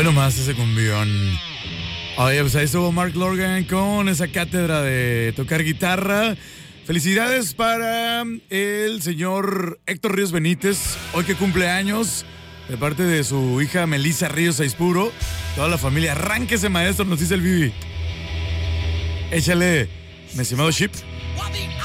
Hoy nomás ese cumbión. Oye, pues ahí estuvo Mark Lorgan con esa cátedra de tocar guitarra. Felicidades para el señor Héctor Ríos Benítez, hoy que cumple años, de parte de su hija Melissa Ríos Aispuro. Toda la familia, arránquese maestro, nos dice el Vivi. Échale, mi estimado Chip.